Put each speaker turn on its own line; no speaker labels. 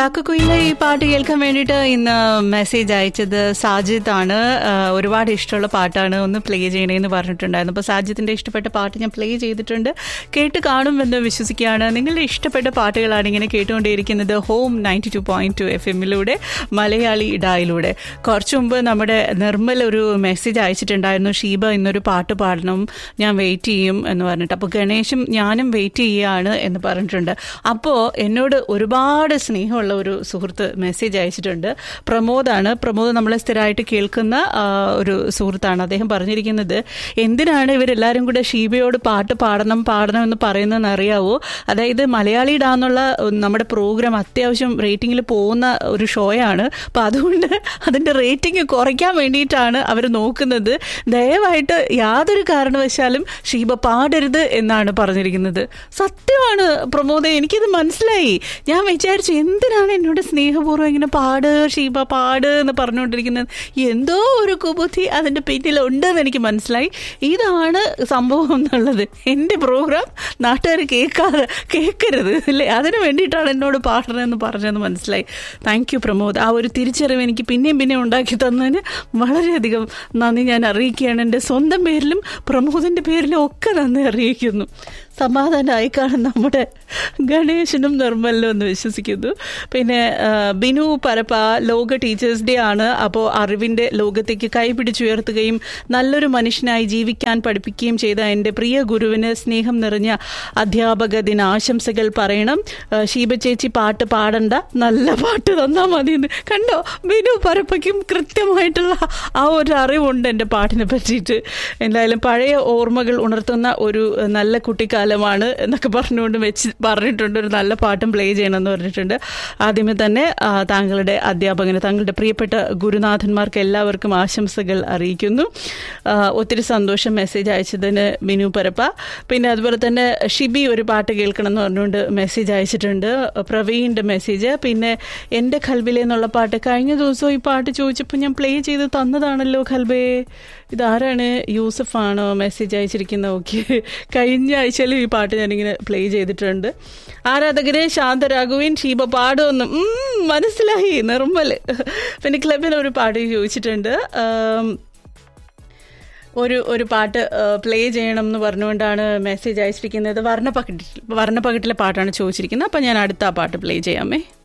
കാക്കക്കുയിലെ ഈ പാട്ട് കേൾക്കാൻ വേണ്ടിയിട്ട് ഇന്ന് മെസ്സേജ് അയച്ചത് സാജിദ് ആണ്. ഒരുപാട് ഇഷ്ടമുള്ള പാട്ടാണ്, ഒന്ന് പ്ലേ ചെയ്യണേന്ന് പറഞ്ഞിട്ടുണ്ടായിരുന്നു. അപ്പോൾ സാജിദിൻ്റെ ഇഷ്ടപ്പെട്ട പാട്ട് ഞാൻ പ്ലേ ചെയ്തിട്ടുണ്ട്. കേട്ട് കാണുമെന്ന് വിശ്വസിക്കുകയാണ്. നിങ്ങളുടെ ഇഷ്ടപ്പെട്ട പാട്ടുകളാണ് ഇങ്ങനെ കേട്ടുകൊണ്ടേയിരിക്കുന്നത് ഹോം 92.2 FM-ലൂടെ മലയാളി ഡായിലൂടെ. കുറച്ചു മുമ്പ് നമ്മുടെ നിർമ്മൽ ഒരു മെസ്സേജ് അയച്ചിട്ടുണ്ടായിരുന്നു, ഷീബ ഇന്നൊരു പാട്ട് പാടണം, ഞാൻ വെയിറ്റ് ചെയ്യും എന്ന് പറഞ്ഞിട്ട്. അപ്പോൾ ഗണേശും ഞാനും വെയിറ്റ് ചെയ്യുകയാണ് എന്ന് പറഞ്ഞിട്ടുണ്ട്. അപ്പോൾ എന്നോട് ഒരുപാട് സ്നേഹമുള്ള ഒരു സുഹൃത്ത് മെസ്സേജ് അയച്ചിട്ടുണ്ട്. പ്രമോദാണ്. പ്രമോദ് നമ്മളെ സ്ഥിരമായിട്ട് കേൾക്കുന്ന ഒരു സുഹൃത്താണ്. അദ്ദേഹം പറഞ്ഞിരിക്കുന്നത്, എന്തിനാണ് ഇവരെല്ലാവരും കൂടെ ഷീബയോട് പാട്ട് പാടണം എന്ന് പറയുന്നതെന്ന് അറിയാവോ? അതായത് മലയാളി ഡാന്നുള്ള നമ്മുടെ പ്രോഗ്രാം അത്യാവശ്യം റേറ്റിംഗിൽ പോകുന്ന ഒരു ഷോയാണ്. അപ്പം അതുകൊണ്ട് അതിൻ്റെ റേറ്റിംഗ് കുറയ്ക്കാൻ വേണ്ടിയിട്ടാണ് അവർ നോക്കുന്നത്. ദയവായിട്ട് യാതൊരു കാരണവശാലും ഷീബ പാടരുത് എന്നാണ് പറഞ്ഞിരിക്കുന്നത്. സത്യമാണ് പ്രമോദ, എനിക്കിത് മനസ്സിലായി. ഞാൻ വിചാരിച്ചു എന്തിനാണ് എന്നോട് സ്നേഹപൂർവ്വം ഇങ്ങനെ പാട് ഷീബ പാട് എന്ന് പറഞ്ഞുകൊണ്ടിരിക്കുന്നത്. എന്തോ ഒരു കുബുദ്ധി അതിൻ്റെ പിന്നിലുണ്ടെന്ന് എനിക്ക് മനസ്സിലായി. ഇതാണ് സംഭവം എന്നുള്ളത്. എൻ്റെ പ്രോഗ്രാം നാട്ടുകാർ കേൾക്കരുത് അല്ലേ, അതിന് വേണ്ടിയിട്ടാണ് എന്നോട് പാടണമെന്ന് പറഞ്ഞതെന്ന് മനസ്സിലായി. Thank you Pramod. ആ ഒരു തിരിച്ചറിവ് എനിക്ക് പിന്നെയും ഉണ്ടാക്കി തന്നതിന് വളരെയധികം നന്ദി ഞാൻ അറിയിക്കുകയാണ്. എൻ്റെ സ്വന്തം പേരിലും പ്രമോദിൻ്റെ പേരിലും ഒക്കെ നന്ദി അറിയിക്കുന്നു. സമാധാനമായി കാണും നമ്മുടെ ഗണേശനും നിർമ്മലിനും എന്ന് വിശ്വസിക്കുന്നു. പിന്നെ ബിനു പരപ്പ, ലോക ടീച്ചേഴ്സ് ഡേ ആണ്. അപ്പോൾ അറിവിൻ്റെ ലോകത്തേക്ക് കൈപിടിച്ചുയർത്തുകയും നല്ലൊരു മനുഷ്യനായി ജീവിക്കാൻ പഠിപ്പിക്കുകയും ചെയ്ത എൻ്റെ പ്രിയ ഗുരുവിന് സ്നേഹം നിറഞ്ഞ അധ്യാപക ദിനാശംസകൾ പറയണം. ഷീബ ചേച്ചി പാട്ട് പാടണ്ട, നല്ല പാട്ട് തന്നാൽ മതിയെന്ന്. കണ്ടോ, ബിനു പരപ്പയ്ക്കും കൃത്യമായിട്ടുള്ള ആ ഒരു അറിവുണ്ട് എൻ്റെ പാട്ടിനെ പറ്റിയിട്ട്. എന്തായാലും പഴയ ഓർമ്മകൾ ഉണർത്തുന്ന ഒരു നല്ല കുട്ടിക്കാലമാണ് എന്നൊക്കെ പറഞ്ഞിട്ടുണ്ട്. ഒരു നല്ല പാട്ടും പ്ലേ ചെയ്യണമെന്ന് പറഞ്ഞിട്ടുണ്ട്. ആദ്യമേ തന്നെ താങ്കളുടെ അധ്യാപകന്, താങ്കളുടെ പ്രിയപ്പെട്ട ഗുരുനാഥന്മാർക്ക് എല്ലാവർക്കും ആശംസകൾ അറിയിക്കുന്നു. ഒത്തിരി സന്തോഷം മെസ്സേജ് അയച്ചതിന് ബിനു പരപ്പ. പിന്നെ അതുപോലെ തന്നെ ഷിബി ഒരു പാട്ട് കേൾക്കണം എന്ന് പറഞ്ഞുകൊണ്ട് മെസ്സേജ് അയച്ചിട്ടുണ്ട്. പ്രവീണിൻ്റെ മെസ്സേജ്. പിന്നെ എൻ്റെ ഖൽബിലെ എന്നുള്ള പാട്ട് കഴിഞ്ഞ ദിവസം ഈ പാട്ട് ചോദിച്ചപ്പോൾ ഞാൻ പ്ലേ ചെയ്ത് തന്നതാണല്ലോ ഖൽബേ. ഇതാരാണ്? യൂസഫാണോ മെസ്സേജ് അയച്ചിരിക്കുന്നത്? ഓക്കെ, കഴിഞ്ഞ ആഴ്ചയിലും ഈ പാട്ട് ഞാനിങ്ങനെ പ്ലേ ചെയ്തിട്ടുണ്ട്. ആരാധകരെ ശാന്തരാഘവൻ ഷീബ പാടുമെന്നും മനസ്സിലായി നിർമ്മൽ. പിന്നെ ക്ലബിന് ഒരു പാട്ട് ചോദിച്ചിട്ടുണ്ട്. ഒരു പാട്ട് പ്ലേ ചെയ്യണം എന്ന് പറഞ്ഞുകൊണ്ടാണ് മെസ്സേജ് അയച്ചിരിക്കുന്നത്. വർണ്ണപ്പകിട്ടിലെ പാട്ടാണ് ചോദിച്ചിരിക്കുന്നത്. അപ്പം ഞാൻ അടുത്ത ആ പാട്ട് പ്ലേ ചെയ്യാമേ.